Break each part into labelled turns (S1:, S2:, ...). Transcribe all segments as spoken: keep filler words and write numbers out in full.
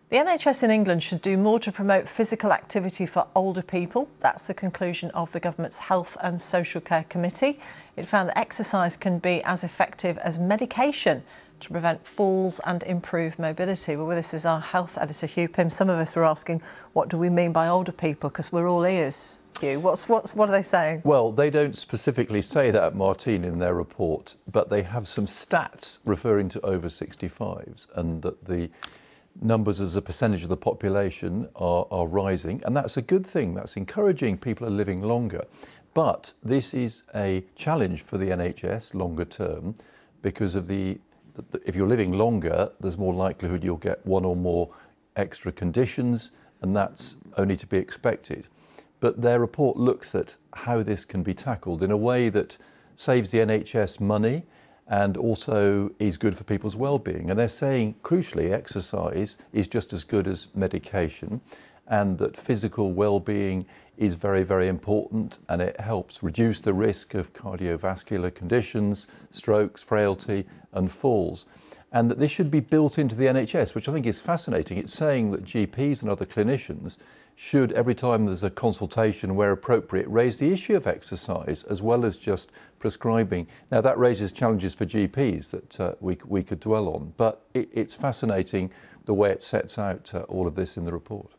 S1: The N H S in England should do more to promote physical activity for older people. That's the conclusion of the government's Health and Social Care Committee. It found that exercise can be as effective as medication to prevent falls and improve mobility. Well, with us is our health editor, Hugh Pym. Some of us were asking, what do we mean by older people? Because we're all ears. Hugh, what's, what's, what are they saying?
S2: Well, they don't specifically say that, Martine, in their report, but they have some stats referring to over sixty-fives, and that the numbers as a percentage of the population are, are rising, and that's a good thing. That's encouraging. People are living longer. But this is a challenge for the N H S longer term, because of the, the if you're living longer, there's more likelihood you'll get one or more extra conditions, and that's only to be expected. But their report looks at how this can be tackled in a way that saves the N H S money and also is good for people's well-being. And they're saying, crucially, exercise is just as good as medication, and that physical well-being is very, very important, and it helps reduce the risk of cardiovascular conditions, strokes, frailty and falls. And that this should be built into the N H S, which I think is fascinating. It's saying that G Ps and other clinicians should, every time there's a consultation where appropriate, raise the issue of exercise as well as just prescribing. Now, that raises challenges for G Ps that uh, we, we could dwell on, but it, it's fascinating the way it sets out uh, all of this in the report.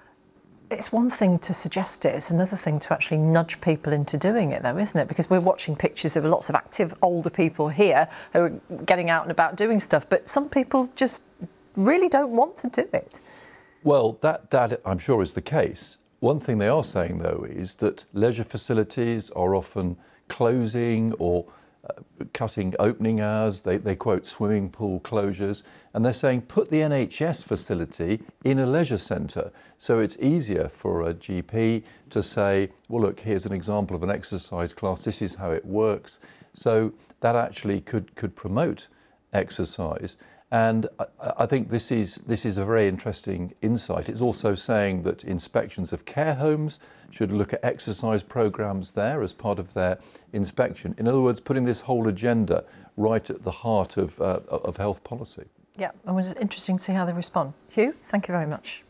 S1: It's one thing to suggest it, it's another thing to actually nudge people into doing it, though, isn't it? Because we're watching pictures of lots of active older people here who are getting out and about doing stuff, but some people just really don't want to do it.
S2: Well, that, that I'm sure is the case. One thing they are saying, though, is that leisure facilities are often closing or uh, cutting opening hours. They, they quote swimming pool closures, and they're saying put the N H S facility in a leisure centre, so it's easier for a G P to say, well, look, here's an example of an exercise class, this is how it works. So that actually could, could promote exercise. And I, I think this is, this is a very interesting insight. It's also saying that inspections of care homes should look at exercise programmes there as part of their inspection. In other words, putting this whole agenda right at the heart of, uh, of health policy.
S1: Yeah, and it's interesting to see how they respond. Hugh, thank you very much.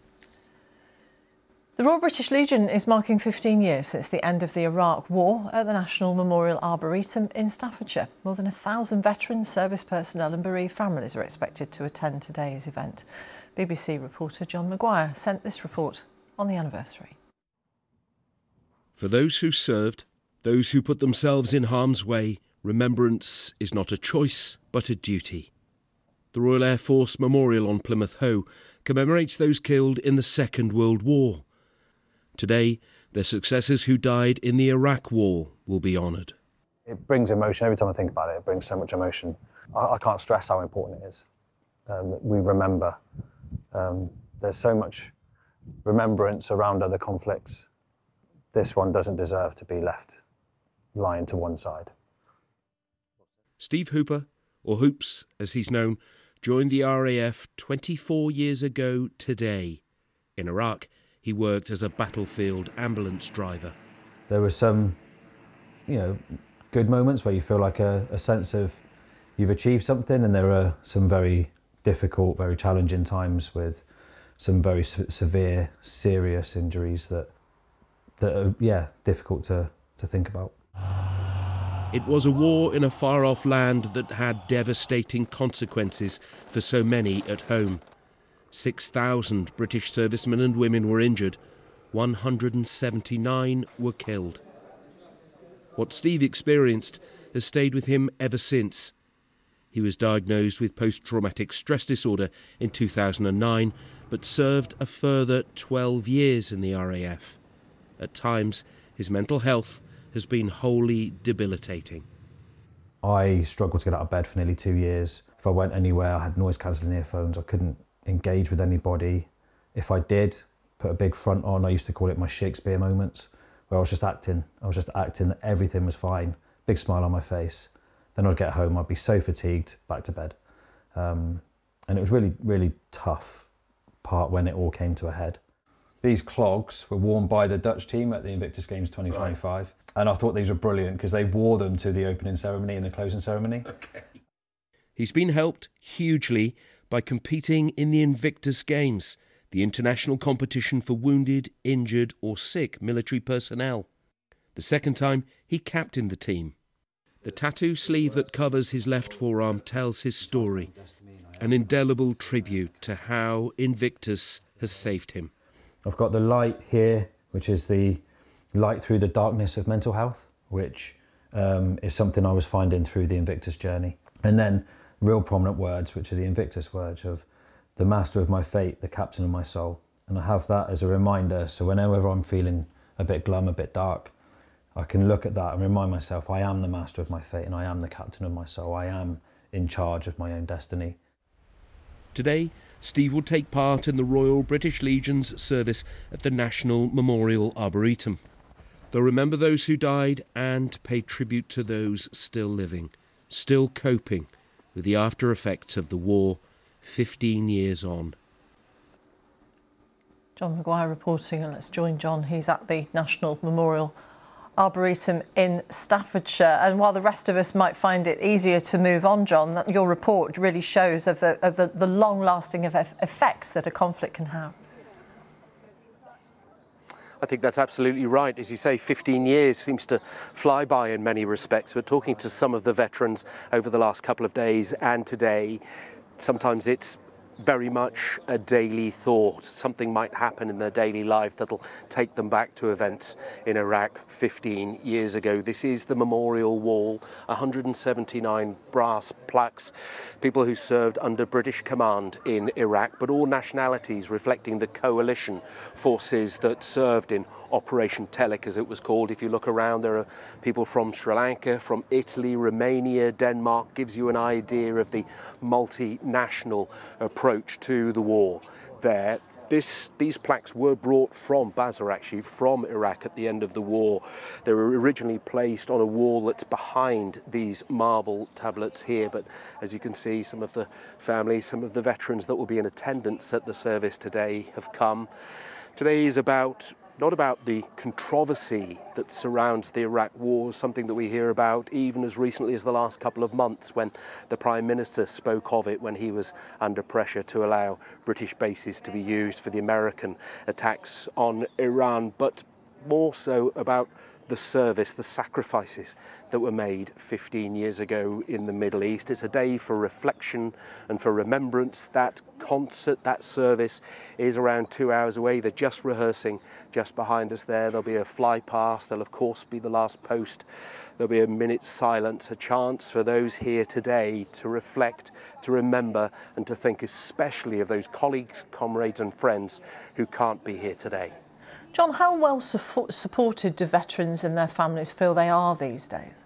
S1: The Royal British Legion is marking fifteen years since the end of the Iraq War at the National Memorial Arboretum in Staffordshire. More than a thousand veterans, service personnel and bereaved families are expected to attend today's event. B B C reporter John Maguire sent this report on the anniversary.
S3: For those who served, those who put themselves in harm's way, remembrance is not a choice but a duty. The Royal Air Force Memorial on Plymouth Hoe commemorates those killed in the Second World War. Today, their successors who died in the Iraq War will be honoured.
S4: It brings emotion. Every time I think about it, it brings so much emotion. I, I can't stress how important it is. Um, we remember. Um, there's so much remembrance around other conflicts. This one doesn't deserve to be left lying to one side.
S3: Steve Hooper, or Hoops as he's known, joined the R A F twenty-four years ago today. In Iraq, he worked as a battlefield ambulance driver.
S5: There were some, you know, good moments where you feel like a, a sense of you've achieved something, and there are some very difficult, very challenging times with some very se severe, serious injuries that that are, yeah, difficult to, to think about.
S3: It was a war in a far-off land that had devastating consequences for so many at home. six thousand British servicemen and women were injured, one hundred seventy-nine were killed. What Steve experienced has stayed with him ever since. He was diagnosed with post-traumatic stress disorder in two thousand nine, but served a further twelve years in the R A F. At times, his mental health has been wholly debilitating.
S5: I struggled to get out of bed for nearly two years. If I went anywhere, I had noise-cancelling earphones. I couldn't engage with anybody. If I did put a big front on, I used to call it my Shakespeare moments, where I was just acting. I was just acting that everything was fine, big smile on my face. Then I'd get home, I'd be so fatigued, back to bed. Um, and it was really, really tough part when it all came to a head.
S6: These clogs were worn by the Dutch team at the Invictus Games twenty twenty-five. Right. And I thought these were brilliant because they wore them to the opening ceremony and the closing ceremony.
S3: Okay. He's been helped hugely by competing in the Invictus Games, the international competition for wounded, injured or sick military personnel. The second time, he captained the team. The tattoo sleeve that covers his left forearm tells his story, an indelible tribute to how Invictus has saved him.
S5: I've got the light here, which is the light through the darkness of mental health, which um, is something I was finding through the Invictus journey. And then real prominent words, which are the Invictus words of the master of my fate, the captain of my soul. And I have that as a reminder, so whenever I'm feeling a bit glum, a bit dark, I can look at that and remind myself I am the master of my fate and I am the captain of my soul. I am in charge of my own destiny.
S3: Today, Steve will take part in the Royal British Legion's service at the National Memorial Arboretum. They'll remember those who died and pay tribute to those still living, still coping with the after effects of the war fifteen years on.
S1: John Maguire reporting, and let's join John. He's at the National Memorial Arboretum in Staffordshire. And while the rest of us might find it easier to move on, John, your report really shows of the, of the, the long-lasting effects that a conflict can have.
S7: I think that's absolutely right. As you say, fifteen years seems to fly by in many respects. But talking to some of the veterans over the last couple of days and today, sometimes it's very much a daily thought. Something might happen in their daily life that'll take them back to events in Iraq fifteen years ago. This is the memorial wall, one hundred seventy-nine brass plaques, people who served under British command in Iraq, but all nationalities, reflecting the coalition forces that served in Operation Telic, as it was called. If you look around, there are people from Sri Lanka, from Italy, Romania, Denmark. Gives you an idea of the multinational approach to the war there. This, these plaques were brought from Basra, actually, from Iraq at the end of the war. They were originally placed on a wall that's behind these marble tablets here, but as you can see, some of the families, some of the veterans that will be in attendance at the service today have come. Today is about not about the controversy that surrounds the Iraq war, something that we hear about even as recently as the last couple of months, when the Prime Minister spoke of it when he was under pressure to allow British bases to be used for the American attacks on Iran, but more so about the service, the sacrifices that were made fifteen years ago in the Middle East. It's a day for reflection and for remembrance. That concert, that service is around two hours away. They're just rehearsing just behind us there. There'll be a fly past. There'll of course be the last post. There'll be a minute's silence, a chance for those here today to reflect, to remember, and to think especially of those colleagues, comrades and friends who can't be here today.
S1: John, how well su supported do veterans and their families feel they are these days?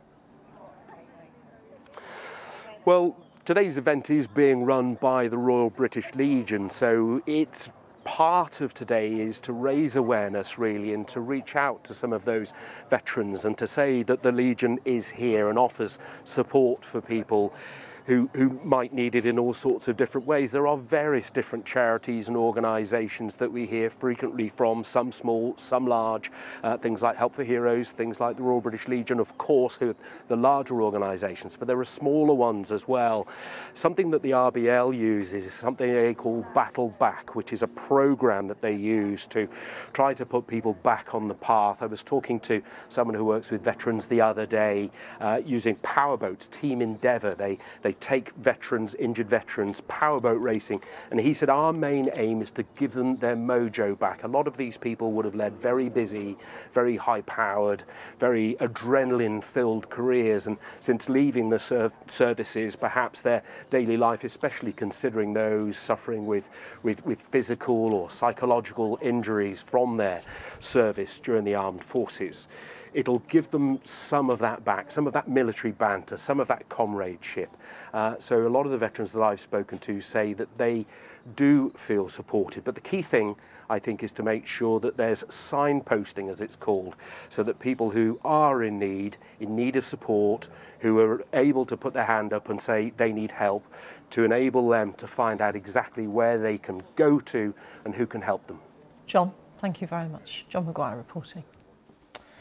S7: Well, today's event is being run by the Royal British Legion, so it's part of today is to raise awareness really and to reach out to some of those veterans and to say that the Legion is here and offers support for people who, who might need it in all sorts of different ways. There are various different charities and organisations that we hear frequently from, some small, some large, uh, things like Help for Heroes, things like the Royal British Legion, of course, who are the larger organisations, but there are smaller ones as well. Something that the R B L uses is something they call Battle Back, which is a programme that they use to try to put people back on the path. I was talking to someone who works with veterans the other day uh, using powerboats, Team Endeavour. They, they take veterans, injured veterans, powerboat racing, and he said our main aim is to give them their mojo back. A lot of these people would have led very busy, very high-powered, very adrenaline-filled careers, and since leaving the serv services, perhaps their daily life, especially considering those suffering with, with, with physical or psychological injuries from their service during the armed forces, it'll give them some of that back, some of that military banter, some of that comradeship. Uh, so a lot of the veterans that I've spoken to say that they do feel supported. But the key thing, I think, is to make sure that there's signposting, as it's called, so that people who are in need, in need of support, who are able to put their hand up and say they need help, to enable them to find out exactly where they can go to and who can help them.
S1: John, thank you very much. John Maguire reporting.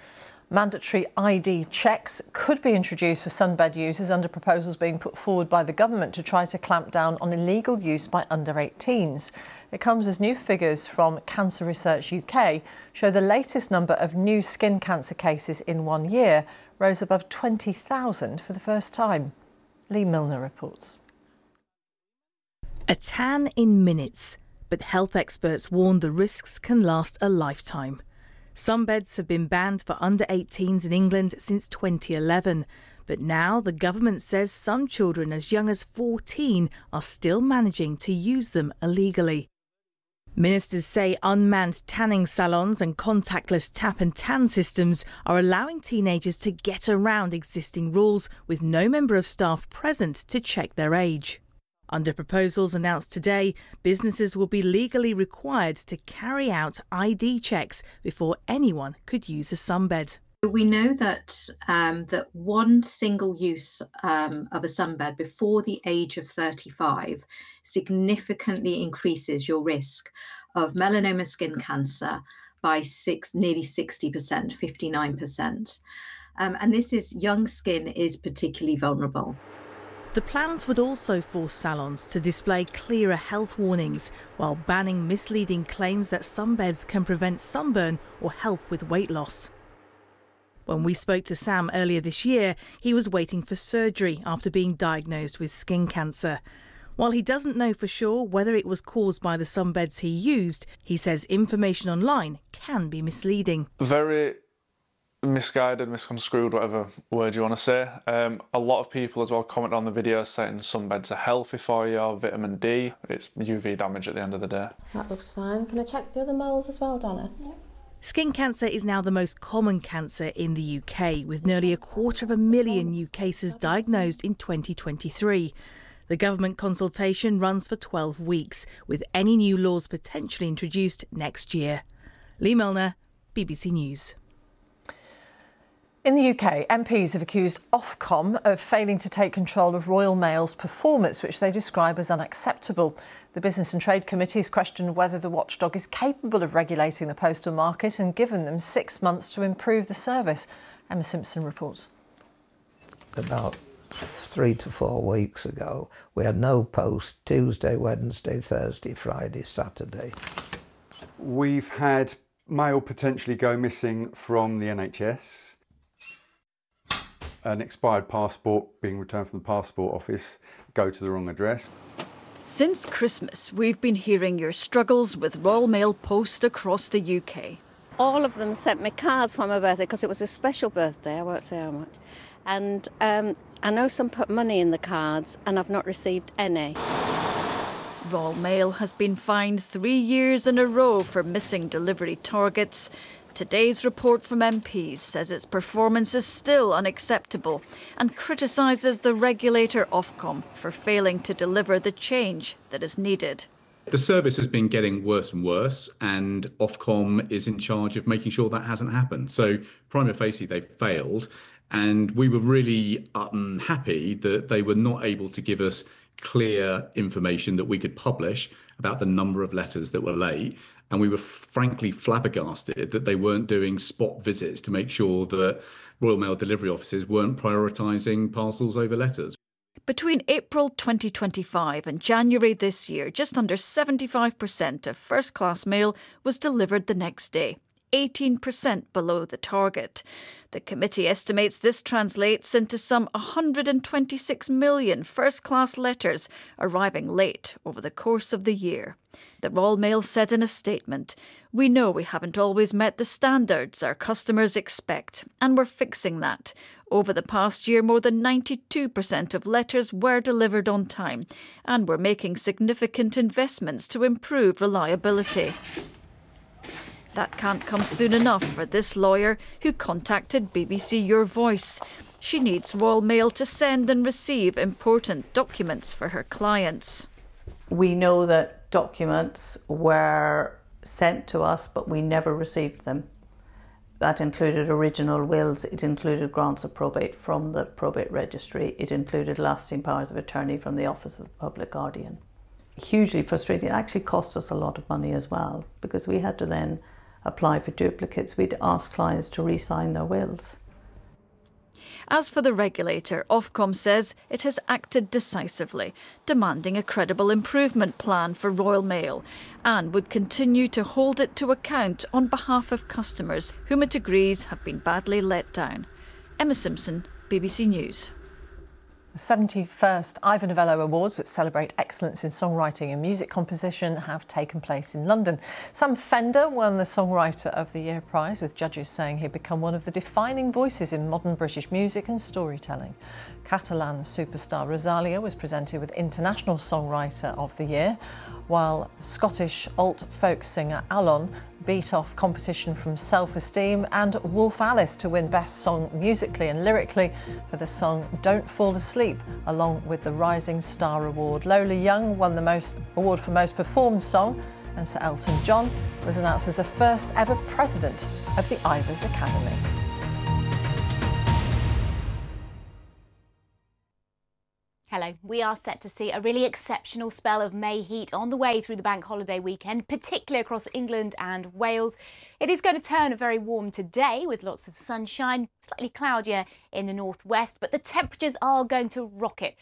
S1: Mandatory I D checks could be introduced for sunbed users under proposals being put forward by the government to try to clamp down on illegal use by under eighteens. It comes as new figures from Cancer Research U K show the latest number of new skin cancer cases in one year rose above twenty thousand for the first time. Lee Milner reports.
S8: A tan in minutes, but health experts warn the risks can last a lifetime. Sunbeds have been banned for under eighteens in England since twenty eleven, but now the government says some children as young as fourteen are still managing to use them illegally. Ministers say unmanned tanning salons and contactless tap and tan systems are allowing teenagers to get around existing rules with no member of staff present to check their age. Under proposals announced today, businesses will be legally required to carry out I D checks before anyone could use a sunbed.
S9: We know that um, that one single use um, of a sunbed before the age of thirty-five significantly increases your risk of melanoma skin cancer by six, nearly sixty percent, fifty-nine percent. Um, and this is young skin is particularly vulnerable.
S8: The plans would also force salons to display clearer health warnings while banning misleading claims that sunbeds can prevent sunburn or help with weight loss. When we spoke to Sam earlier this year, he was waiting for surgery after being diagnosed with skin cancer. While he doesn't know for sure whether it was caused by the sunbeds he used, he says information online can be misleading.
S10: Very misguided, misconstrued, whatever word you want to say. Um, a lot of people as well comment on the video saying sunbeds are healthy for you, vitamin D. It's U V damage at the end of the day.
S11: That looks fine. Can I check the other moles as well, Donna? Yeah.
S8: Skin cancer is now the most common cancer in the U K, with nearly a quarter of a million new cases diagnosed in twenty twenty-three. The government consultation runs for twelve weeks, with any new laws potentially introduced next year. Lee Milner, B B C News.
S1: In the U K, M Ps have accused Ofcom of failing to take control of Royal Mail's performance, which they describe as unacceptable. The Business and Trade Committee has questioned whether the watchdog is capable of regulating the postal market and given them six months to improve the service. Emma Simpson reports.
S12: About three to four weeks ago, we had no post Tuesday, Wednesday, Thursday, Friday, Saturday.
S13: We've had mail potentially go missing from the N H S. An expired passport being returned from the passport office, go to the wrong address.
S14: Since Christmas, we've been hearing your struggles with Royal Mail Post across the U K.
S15: All of them sent me cards for my birthday because it was a special birthday, I won't say how much. And um, I know some put money in the cards and I've not received any.
S14: Royal Mail has been fined three years in a row for missing delivery targets. Today's report from M Ps says its performance is still unacceptable and criticises the regulator Ofcom for failing to deliver the change that is needed.
S16: The service has been getting worse and worse, and Ofcom is in charge of making sure that hasn't happened. So prima facie, they've failed, and we were really unhappy that they were not able to give us clear information that we could publish about the number of letters that were late. And we were frankly flabbergasted that they weren't doing spot visits to make sure that Royal Mail delivery offices weren't prioritising parcels over letters.
S14: Between April twenty twenty-five and January this year, just under seventy-five percent of first-class mail was delivered the next day, eighteen percent below the target. The committee estimates this translates into some one hundred twenty-six million first-class letters arriving late over the course of the year. The Royal Mail said in a statement, "We know we haven't always met the standards our customers expect, and we're fixing that. Over the past year, more than ninety-two percent of letters were delivered on time, and we're making significant investments to improve reliability." That can't come soon enough for this lawyer who contacted B B C Your Voice. She needs Royal Mail to send and receive important documents for her clients.
S17: We know that documents were sent to us, but we never received them. That included original wills, it included grants of probate from the probate registry, it included lasting powers of attorney from the Office of the Public Guardian. Hugely frustrating. It actually cost us a lot of money as well, because we had to then apply for duplicates, we'd ask clients to re-sign their wills.
S14: As for the regulator, Ofcom says it has acted decisively, demanding a credible improvement plan for Royal Mail, and would continue to hold it to account on behalf of customers whom it agrees have been badly let down. Emma Simpson, B B C News.
S1: The seventy-first Ivor Novello Awards, which celebrate excellence in songwriting and music composition, have taken place in London. Sam Fender won the Songwriter of the Year prize, with judges saying he'd become one of the defining voices in modern British music and storytelling. Catalan superstar Rosalia was presented with International Songwriter of the Year, while Scottish alt folk singer Alon beat off competition from Self-Esteem and Wolf Alice to win Best Song musically and lyrically for the song Don't Fall Asleep, along with the Rising Star Award. Lola Young won the most award for Most Performed Song, and Sir Elton John was announced as the first ever president of the Ivors Academy.
S18: Hello. We are set to see a really exceptional spell of May heat on the way through the bank holiday weekend, particularly across England and Wales. It is going to turn very warm today with lots of sunshine, slightly cloudier in the northwest, but the temperatures are going to rocket